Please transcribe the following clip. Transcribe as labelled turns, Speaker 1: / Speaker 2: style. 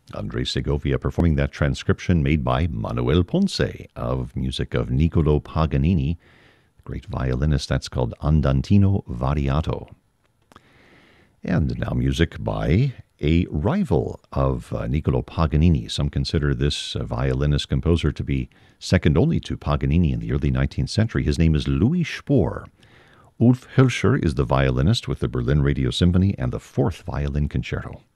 Speaker 1: Andres Segovia performing that transcription made by Manuel Ponce of music of Niccolo Paganini, great violinist. That's called Andantino Variato. And now music by a rival of Niccolo Paganini. Some consider this violinist-composer to be second only to Paganini in the early 19th century. His name is Louis Spohr. Ulf Hölscher is the violinist with the Berlin Radio Symphony and the Fourth Violin Concerto.